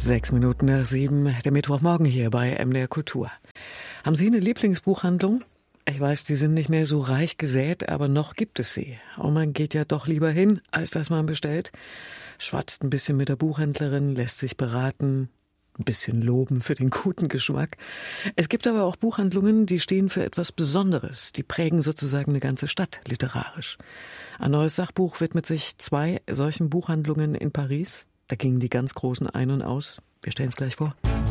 6:06, der Mittwochmorgen hier bei MDR Kultur. Haben Sie eine Lieblingsbuchhandlung? Ich weiß, die sind nicht mehr so reich gesät, aber noch gibt es sie. Und man geht ja doch lieber hin, als dass man bestellt. Schwatzt ein bisschen mit der Buchhändlerin, lässt sich beraten, ein bisschen loben für den guten Geschmack. Es gibt aber auch Buchhandlungen, die stehen für etwas Besonderes. Die prägen sozusagen eine ganze Stadt literarisch. Ein neues Sachbuch widmet sich 2 solchen Buchhandlungen in Paris. Da gingen die ganz Großen ein und aus. Wir stellen es gleich vor.